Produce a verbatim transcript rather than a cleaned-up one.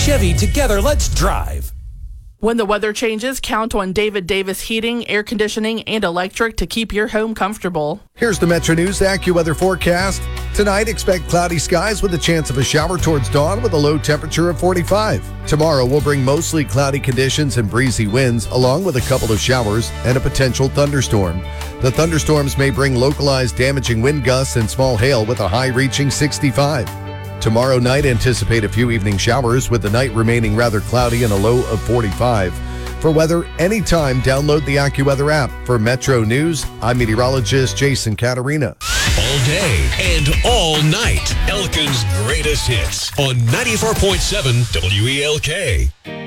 Chevy, together, let's drive. When the weather changes, count on David Davis Heating, Air Conditioning, and Electric to keep your home comfortable. Here's the Metro News AccuWeather forecast. Tonight, expect cloudy skies with a chance of a shower towards dawn with a low temperature of forty-five. Tomorrow will bring mostly cloudy conditions and breezy winds, along with a couple of showers and a potential thunderstorm. The thunderstorms may bring localized damaging wind gusts and small hail with a high reaching sixty-five. Tomorrow night, anticipate a few evening showers with the night remaining rather cloudy and a low of forty-five. For weather anytime, download the AccuWeather app. For Metro News, I'm meteorologist Jason Caterina. All day and all night, Elkin's greatest hits on ninety-four point seven W E L K.